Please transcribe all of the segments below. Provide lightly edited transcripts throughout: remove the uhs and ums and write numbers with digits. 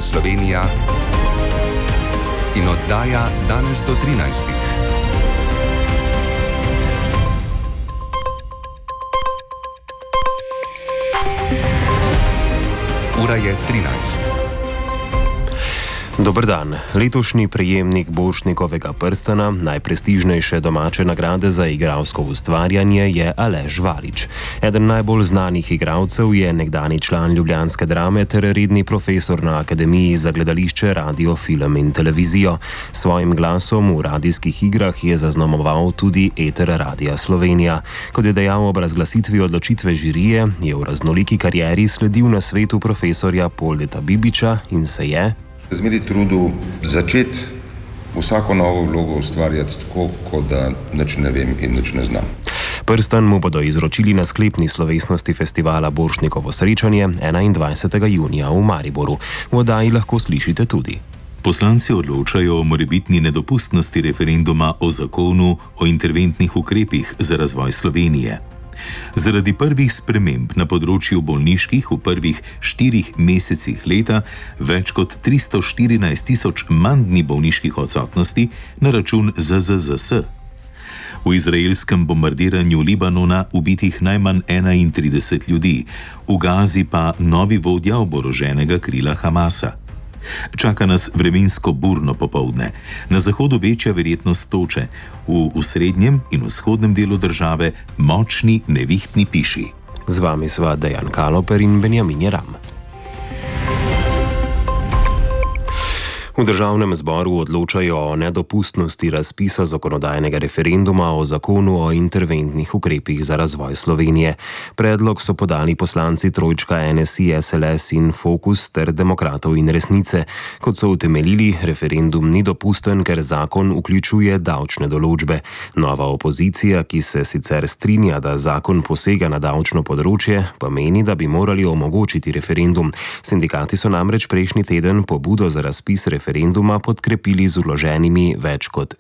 Radio Slovenija in oddaja danes do 13. Ura je 13. Dober dan. Letošnji prejemnik Borštnikovega prstana, najprestižnejše domače nagrade za igralsko ustvarjanje, je Aleš Valič. Eden najbolj znanih igralcev je nekdanji član ljubljanske Drame ter redni profesor na Akademiji za gledališče, radio, film in televizijo. Svojim glasom v radijskih igrah je zaznamoval tudi eter Radia Slovenija. Kot je dejal ob razglasitvi odločitve žirije, je v raznoliki karieri sledil nasvetu profesorja Poldeta Bibiča in se je zmeri trudu začeti vsako novo vlogo ustvarjati tako, kot da nič ne vem in nič ne znam. Prstan mu bodo izročili na sklepni slovesnosti festivala Borštnikovo srečanje 21. junija v Mariboru. V oddaji lahko slišite tudi. Poslanci odločajo o morebitni nedopustnosti referenduma o zakonu o interventnih ukrepih za razvoj Slovenije. Zaradi prvih sprememb na področju bolniških v prvih 4 mesecih leta več kot 314.000 manj dni bolniških odsotnosti na račun ZZZS. V izraelskem bombardiranju Libanona ubitih najmanj 31 ljudi, v Gazi pa novi vodja oboroženega krila Hamasa. Čaka nas vremensko burno popoldne. Na zahodu večja verjetnost toče, v srednjem in vzhodnem delu države močni nevihtni piši. Z vami sva Dejan Kaloper in Benjamin Jeram. V državnem zboru odločajo o nedopustnosti razpisa zakonodajnega referenduma o zakonu o interventnih ukrepih za razvoj Slovenije. Predlog so podali poslanci trojčka NSI, SLS in Fokus ter Demokratov in Resnice. Kot so utemeljili, referendum ni dopusten, ker zakon vključuje davčne določbe. Nova opozicija, ki se sicer strinja, da zakon posega na davčno področje, pa meni, da bi morali omogočiti referendum. Sindikati so namreč prejšnji teden pobudo za razpis referenduma podkrepili z vloženimi več kot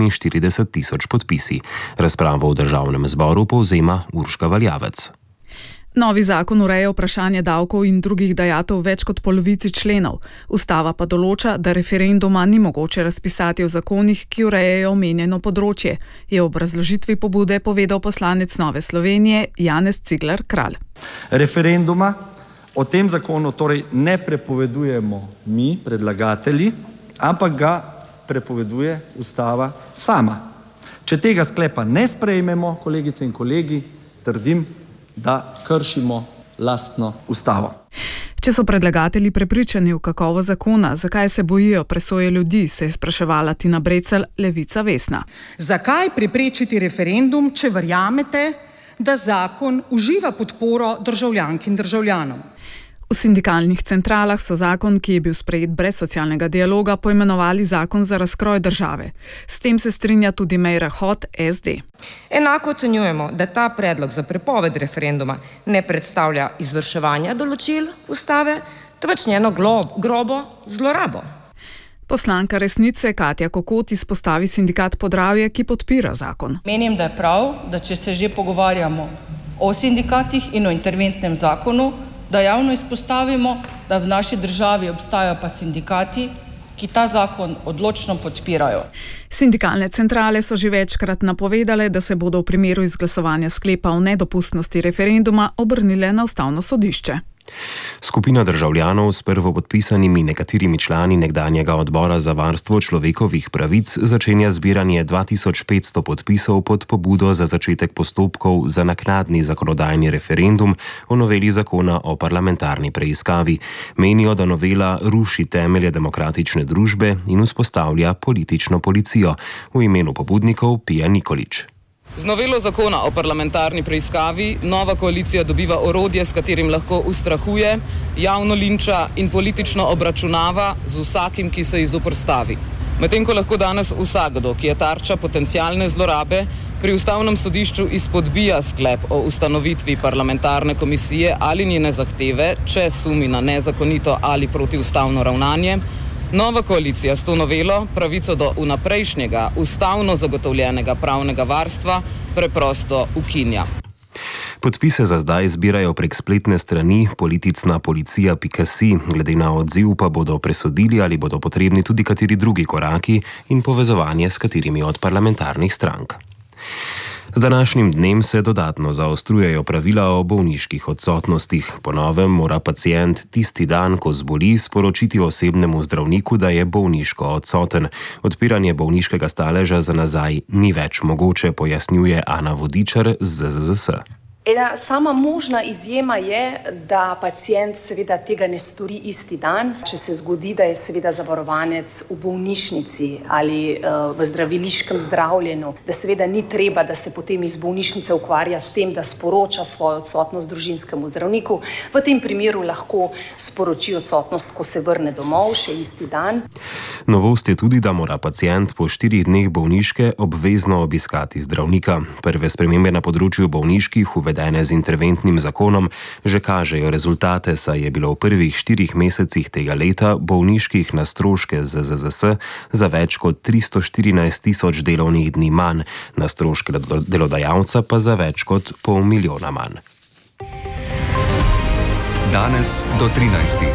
47.000 podpisi. Razpravo v državnem zboru povzema Urška Valjavec. Novi zakon ureja vprašanje davkov in drugih dajatev več kot polovici členov. Ustava pa določa, da referenduma ni mogoče razpisati v zakonih, ki urejajo omenjeno področje, je v obrazložitvi pobude povedal poslanec Nove Slovenije Janez Cigler Kralj. Referenduma o tem zakonu torej ne prepovedujemo mi, predlagatelji, ampak ga prepoveduje Ustava sama. Če tega sklepa ne sprejmemo, kolegice in kolegi, trdim, da kršimo lastno Ustavo. Če so predlagatelji prepričani v kakovost zakona, zakaj se bojijo presoje ljudi, se je spraševala Tina Brecelj, Levica Vesna. Zakaj preprečiti referendum, če verjamete, da zakon uživa podporo državljank in državljanov? V sindikalnih centralah so zakon, ki je bil sprejet brez socialnega dialoga, poimenovali zakon za razkroj države. S tem se strinja tudi Meira Hot, SD. Enako ocenjujemo, da ta predlog za prepoved referenduma ne predstavlja izvrševanja določil ustave, temveč njeno grobo zlorabo. Poslanka Resnice Katja Kokot izpostavi sindikat Podravje, ki podpira zakon. Menim, da je prav, da če se že pogovarjamo o sindikatih in o interventnem zakonu, da javno izpostavimo, da v naši državi obstajajo pa sindikati, ki ta zakon odločno podpirajo. Sindikalne centrale so že večkrat napovedale, da se bodo v primeru izglasovanja sklepa o nedopustnosti referenduma obrnile na Ustavno sodišče. Skupina državljanov s prvopodpisanimi nekaterimi člani nekdanjega odbora za varstvo človekovih pravic začenja zbiranje 2500 podpisov pod pobudo za začetek postopkov za naknadni zakonodajni referendum o noveli zakona o parlamentarni preiskavi. Menijo, da novela ruši temelje demokratične družbe in vzpostavlja politično policijo. V imenu pobudnikov Pija Nikolič. Z novelo zakona o parlamentarni preiskavi nova koalicija dobiva orodje, s katerim lahko ustrahuje, javno linča in politično obračunava z vsakim, ki se ji zoperstavi. Medtem ko lahko danes vsakdo, ki je tarča potencialne zlorabe, pri Ustavnem sodišču izpodbija sklep o ustanovitvi parlamentarne komisije ali njene zahteve, če sumi na nezakonito ali protiustavno ravnanje, nova koalicija s to novelo pravico do vnaprejšnjega ustavno zagotovljenega pravnega varstva preprosto ukinja. Podpise za zdaj zbirajo prek spletne strani politicnapolicija.si, glede na odziv pa bodo presodili, ali bodo potrebni tudi kateri drugi koraki in povezovanje s katerimi od parlamentarnih strank. Z današnjim dnem se dodatno zaostrujejo pravila o bolniških odsotnostih. Po novem mora pacient tisti dan, ko zboli, sporočiti osebnemu zdravniku, da je bolniško odsoten. Odpiranje bolniškega staleža za nazaj ni več mogoče, pojasnjuje Ana Vodičar z ZZZS. Ena sama možna izjema je, da pacient seveda tega ne stori isti dan, če se zgodi, da je seveda zavarovanec v bolnišnici ali v zdraviliškem zdravljenju, da seveda ni treba, da se potem iz bolnišnice ukvarja s tem, da sporoča svojo odsotnost družinskemu zdravniku. V tem primeru lahko sporoči odsotnost, ko se vrne domov, še isti dan. Novost je tudi, da mora pacient po 4 dneh bolniške obvezno obiskati zdravnika. Prve spremembe na področju bolniških uvedene z interventnim zakonom že kažejo rezultate, saj je bilo v prvih 4 mesecih tega leta bolniških na stroške ZZZS za več kot 314.000 delovnih dni manj, na stroške delodajalca pa za več kot 500.000 manj. Danes do 13.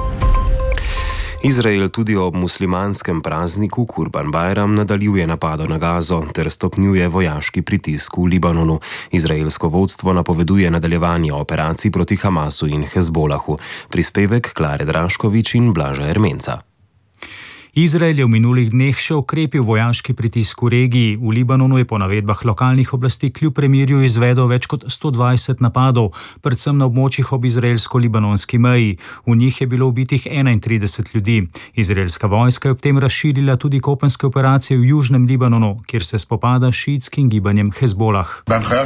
Izrael tudi ob muslimanskem prazniku Kurban Bajram nadaljuje napado na Gazo ter stopnjuje vojaški pritisk v Libanonu. Izraelsko vodstvo napoveduje nadaljevanje operacij proti Hamasu in Hezbolahu. Prispevek Klare Draškovič in Blaža Ermenca. Izrael je v minulih dneh še okrepil vojaški pritisk v regiji. V Libanonu je po navedbah lokalnih oblasti kljub premirju izvedel več kot 120 napadov, predvsem na območjih ob izraelsko-libanonski meji. V njih je bilo ubitih 31 ljudi. Izraelska vojska je ob tem razširila tudi kopenske operacije v južnem Libanonu, kjer se spopada s šiitskim gibanjem Hezbolah.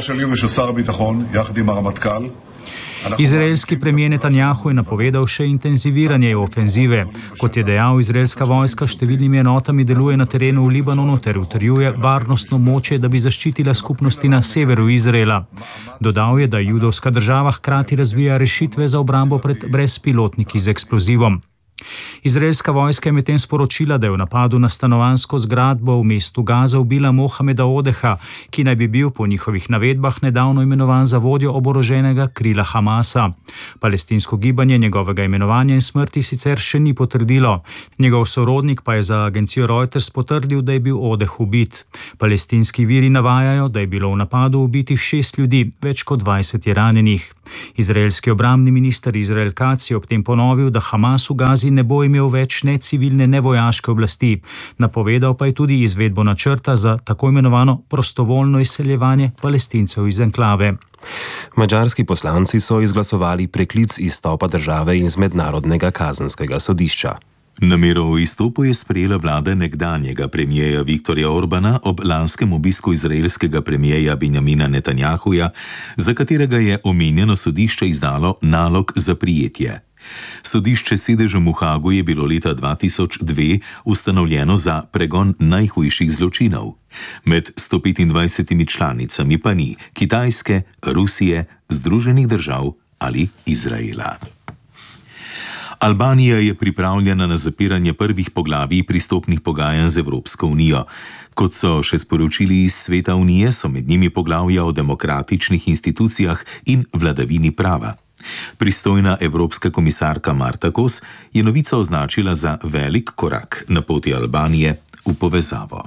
Izraelski premijer Netanjahu je napovedal še intenziviranje ofenzive. Kot je dejal, izraelska vojska s številnimi enotami deluje na terenu v Libanonu ter utrjuje varnostno moče, da bi zaščitila skupnosti na severu Izraela. Dodal je, da judovska država hkrati razvija rešitve za obrambo pred brezpilotniki z eksplozivom. Izraelska vojska je medtem sporočila, da je v napadu na stanovanjsko zgradbo v mestu Gaza ubila Mohameda Odeha, ki naj bi bil po njihovih navedbah nedavno imenovan za vodjo oboroženega krila Hamasa. Palestinsko gibanje njegovega imenovanja in smrti sicer še ni potrdilo. Njegov sorodnik pa je za agencijo Reuters potrdil, da je bil Odeh ubit. Palestinski viri navajajo, da je bilo v napadu ubitih 6 ljudi, več kot 20 je ranjenih. Izraelski obrambni minister Izrael Katz je ob tem ponovil, da Hamas v Gazi ne bo imel več ne civilne, ne vojaške oblasti. Napovedal pa je tudi izvedbo načrta za tako imenovano prostovoljno izseljevanje Palestincev iz enklave. Madžarski poslanci so izglasovali preklic izstopa države iz mednarodnega kazenskega sodišča. Namero o izstopu je sprejela vlada nekdanjega premijeja Viktorja Orbana ob lanskem obisku izraelskega premijeja Benjamina Netanjahuja, za katerega je omenjeno sodišče izdalo nalog za prijetje. Sodišče s sedežem v Hagu je bilo leta 2002 ustanovljeno za pregon najhujših zločinov. Med 125 članicami pa ni Kitajske, Rusije, Združenih držav ali Izraela. Albanija je pripravljena na zapiranje prvih poglavij pristopnih pogajanj z Evropsko unijo. Kot so še sporočili iz Sveta unije, so med njimi poglavja o demokratičnih institucijah in vladavini prava. Pristojna evropska komisarka Marta Kos je novico označila za velik korak na poti Albanije v povezavo.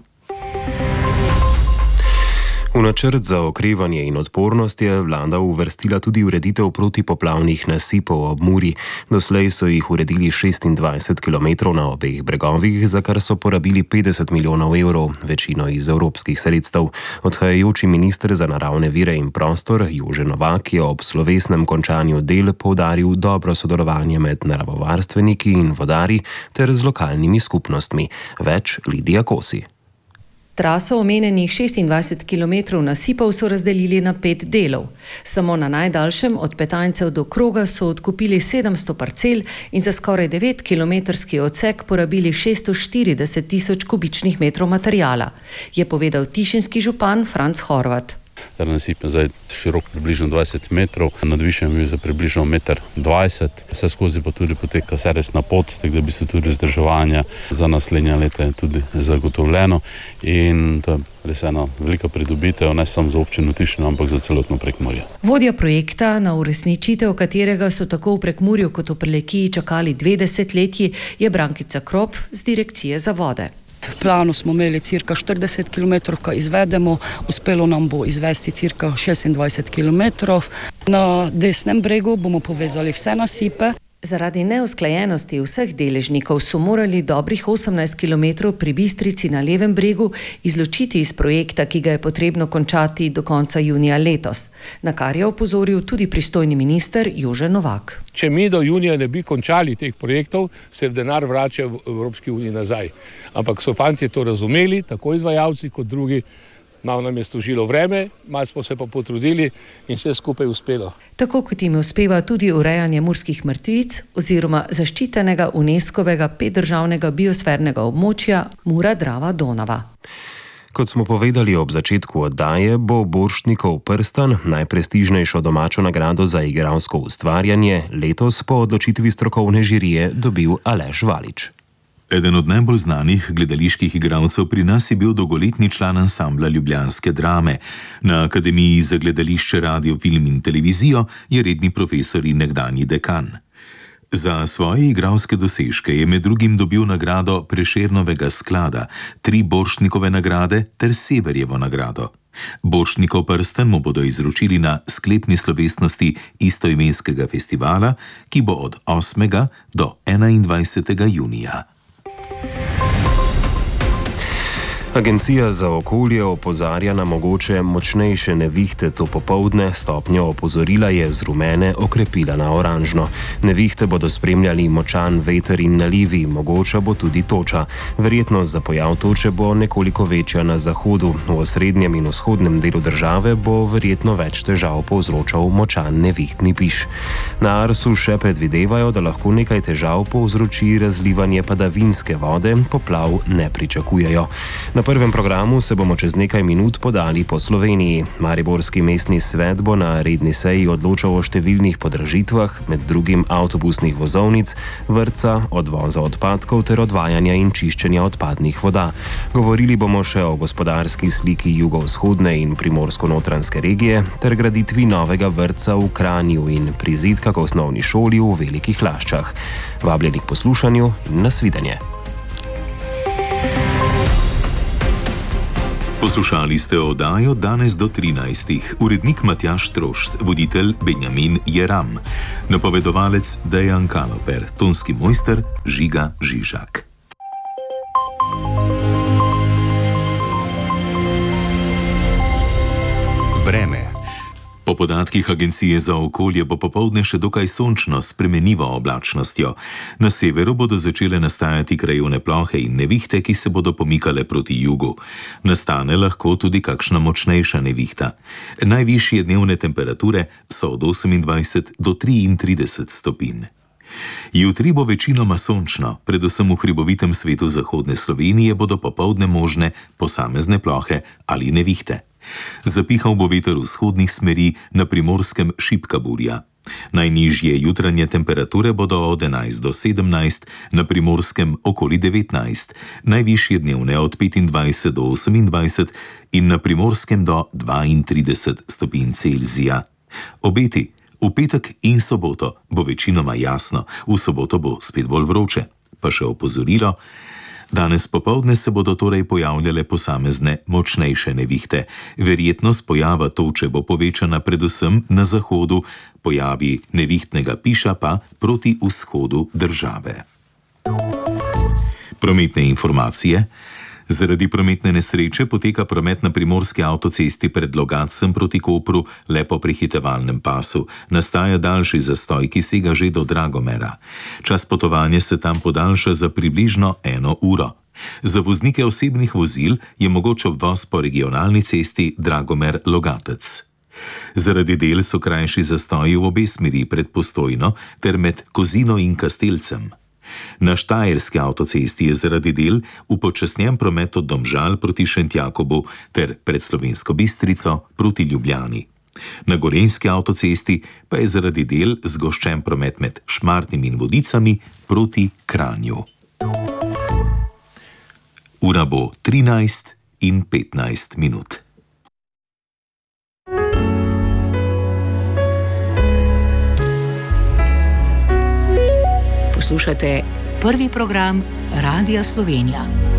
V načrt za okrevanje in odpornost je vlada uvrstila tudi ureditev protipoplavnih nasipov ob Muri. Doslej so jih uredili 26 km na obeh bregovih, za kar so porabili 50 milijonov evrov, večino iz evropskih sredstev. Odhajajoči minister za naravne vire in prostor Jože Novak je ob slovesnem končanju del poudaril dobro sodelovanje med naravovarstveniki in vodarji ter z lokalnimi skupnostmi. Več Lidija Kosi. Traso omenjenih 26 km nasipov so razdelili na 5 delov. Samo na najdaljšem od Petanjcev do Kroga so odkupili 700 parcel in za skoraj 9-kilometrski odsek porabili 640 tisoč kubičnih metrov materijala, je povedal tišinski župan Franc Horvat. Nasip je zdaj širok približno 20 metrov, nadvišen je bil za približno 1,20 m. Vse skozi pa tudi poteka servisna pot, tako da bi se tudi vzdrževanje za naslednja leta tudi zagotovljeno. In to je res ena velika pridobitev, ne samo za občino Tišino, ampak za celotno Prekmurje. Vodja projekta, na uresničitev katerega so tako v Prekmurju kot v Prlekiji čakali 2 desetletji, je Brankica Krop z Direkcije za vode. V planu smo imeli cirka 40 km, ko izvedemo, uspelo nam bo izvesti cirka 26 km. Na desnem bregu bomo povezali vse nasipe. Zaradi neusklajenosti vseh deležnikov so morali dobrih 18 km pri Bistrici na levem bregu izločiti iz projekta, ki ga je potrebno končati do konca junija letos, na kar je opozoril tudi pristojni minister Jože Novak. Če mi do junija ne bi končali teh projektov, se denar vrača v Evropski uniji nazaj. Ampak so fantje to razumeli, tako izvajalci kot drugi. Malo nam je služilo vreme, malo smo se pa potrudili in vse skupaj uspelo. Tako kot jim uspeva tudi urejanje Murskih mrtvic oziroma zaščitenega UNESCO-vega 5-državnega biosfernega območja Mura-Drava-Donava. Kot smo povedali ob začetku oddaje, bo Borštnikov prstan, najprestižnejšo domačo nagrado za igralsko ustvarjanje, letos po odločitvi strokovne žirije dobil Aleš Valič. Eden od najbolj znanih gledaliških igralcev pri nas je bil dolgoletni član ansambla ljubljanske Drame. Na Akademiji za gledališče, radio, film in televizijo je redni profesor in nekdanji dekan. Za svoje igralske dosežke je med drugim dobil nagrado Prešernovega sklada, 3 Borštnikove nagrade ter Severjevo nagrado. Borštnikov prsten mu bodo izročili na sklepni slovesnosti istoimenskega festivala, ki bo od 8. do 21. junija. Agencija za okolje opozarja na mogoče močnejše nevihte to popoldne, stopnjo opozorila je z rumene okrepila na oranžno. Nevihte bodo spremljali močan veter in nalivi, mogoča bo tudi toča. Verjetnost za pojav toče bo nekoliko večja na zahodu. V osrednjem in vzhodnem delu države bo verjetno več težav povzročal močan nevihtni piš. Na Arsu še predvidevajo, da lahko nekaj težav povzroči razlivanje padavinske vode, poplav ne pričakujejo. Na prvem programu se bomo čez nekaj minut podali po Sloveniji. Mariborski mestni svet bo na redni seji odločal o številnih podražitvah, med drugim avtobusnih vozovnic, vrtca, odvoza odpadkov ter odvajanja in čiščenja odpadnih voda. Govorili bomo še o gospodarski sliki jugovzhodne in primorsko-notranjske regije ter graditvi novega vrtca v Kranju in prizidka k osnovni šoli v Velikih Laščah. Vabljeni k poslušanju in nasvidenje. Poslušali ste oddajo Danes do 13. Urednik Matjaž Trošt, voditelj Benjamin Jeram, napovedovalec Dejan Kaloper, tonski mojster Žiga Žižak. Vreme. Po podatkih Agencije za okolje bo popoldne še dokaj sončno s spremenljivo oblačnostjo. Na severu bodo začele nastajati krajevne plohe in nevihte, ki se bodo pomikale proti jugu. Nastane lahko tudi kakšna močnejša nevihta. Najvišje dnevne temperature so od 28 do 33 stopinj. Jutri bo večinoma sončno, predvsem v hribovitem svetu zahodne Slovenije bodo popoldne možne posamezne plohe ali nevihte. Zapihal bo veter vzhodnih smeri, na Primorskem šibka burja. Najnižje jutranje temperature bodo od 11 do 17, na Primorskem okoli 19, najvišje dnevne od 25 do 28 in na Primorskem do 32 stopinj Celzija. Obeti: v petek in soboto bo večinoma jasno, v soboto bo spet bolj vroče. Pa še opozorilo: danes popoldne se bodo torej pojavljale posamezne močnejše nevihte. Verjetnost pojava toče bo povečana predvsem na zahodu, pojavi nevihtnega piša pa proti vzhodu države. Prometne informacije. Zaradi prometne nesreče poteka promet na primorski avtocesti pred Logatcem proti Kopru le po prehitevalnem pasu. Nastaja daljši zastoj, ki sega že do Dragomera. Čas potovanja se tam podaljša za približno 1 uro. Za voznike osebnih vozil je mogoč obvoz po regionalni cesti Dragomer-Logatec. Zaradi del so krajši zastoji v obe smeri pred Postojno ter med Kozino in Kastelcem. Na Štajerski avtocesti je zaradi del upočasnjen promet od Domžal proti Šentjakobu ter pred Slovensko Bistrico proti Ljubljani. Na Gorenjski avtocesti pa je zaradi del zgoščen promet med Šmartnim in Vodicami proti Kranju. Ura bo 13:15. Poslušate prvi program Radia Slovenija.